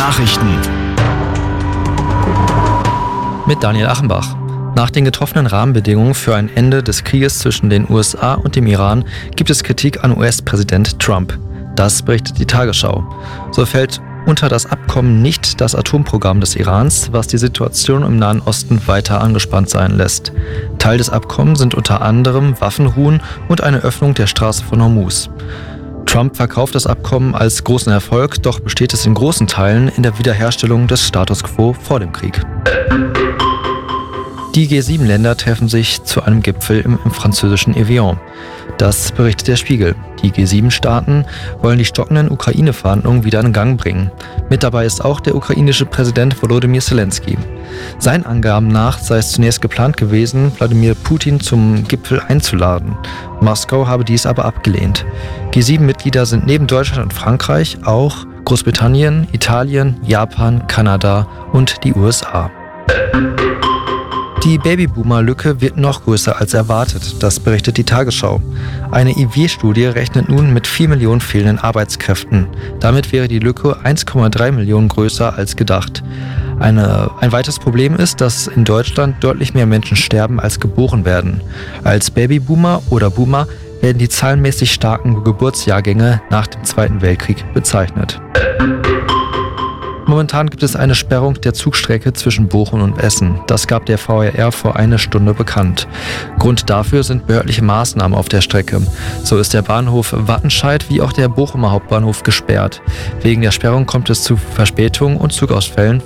Nachrichten mit Daniel Achenbach. Nach den getroffenen Rahmenbedingungen für ein Ende des Krieges zwischen den USA und dem Iran gibt es Kritik an US-Präsident Trump. Das berichtet die Tagesschau. So fällt unter das Abkommen nicht das Atomprogramm des Irans, was die Situation im Nahen Osten weiter angespannt sein lässt. Teil des Abkommens sind unter anderem Waffenruhen und eine Öffnung der Straße von Hormuz. Trump verkauft das Abkommen als großen Erfolg, doch besteht es in großen Teilen in der Wiederherstellung des Status quo vor dem Krieg. Die G7-Länder treffen sich zu einem Gipfel im französischen Evian. Das berichtet der Spiegel. Die G7-Staaten wollen die stockenden Ukraine-Verhandlungen wieder in Gang bringen. Mit dabei ist auch der ukrainische Präsident Volodymyr Zelensky. Seinen Angaben nach sei es zunächst geplant gewesen, Wladimir Putin zum Gipfel einzuladen. Moskau habe dies aber abgelehnt. G7-Mitglieder sind neben Deutschland und Frankreich auch Großbritannien, Italien, Japan, Kanada und die USA. Die Babyboomer-Lücke wird noch größer als erwartet, das berichtet die Tagesschau. Eine IW-Studie rechnet nun mit 4 Millionen fehlenden Arbeitskräften. Damit wäre die Lücke 1,3 Millionen größer als gedacht. Ein weiteres Problem ist, dass in Deutschland deutlich mehr Menschen sterben, als geboren werden. Als Babyboomer oder Boomer werden die zahlenmäßig starken Geburtsjahrgänge nach dem Zweiten Weltkrieg bezeichnet. Momentan gibt es eine Sperrung der Zugstrecke zwischen Bochum und Essen. Das gab der VRR vor einer Stunde bekannt. Grund dafür sind behördliche Maßnahmen auf der Strecke. So ist der Bahnhof Wattenscheid wie auch der Bochumer Hauptbahnhof gesperrt. Wegen der Sperrung kommt es zu Verspätungen und Zugausfällen